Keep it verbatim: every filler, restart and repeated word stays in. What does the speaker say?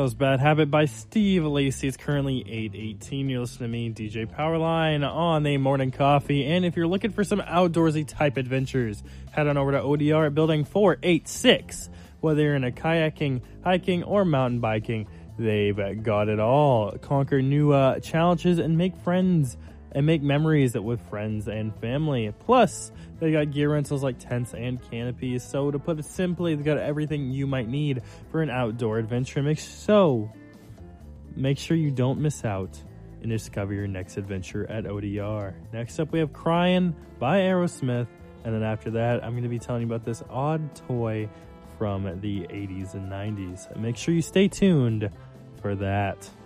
was Bad Habit by Steve Lacy. It's currently eight eighteen. You're listening to me, D J Powerline, on a morning coffee. And if you're looking for some outdoorsy type adventures, head on over to O D R at Building four eighty-six. Whether you're into kayaking, hiking, or mountain biking, they've got it all. Conquer new uh, challenges and make friends and make memories with friends and family. Plus, they got gear rentals like tents and canopies. So to put it simply, they got everything you might need for an outdoor adventure. Make so make sure you don't miss out and discover your next adventure at O D R. Next up, we have Crying by Aerosmith. And then after that, I'm going to be telling you about this odd toy from the eighties and nineties. Make sure you stay tuned for that.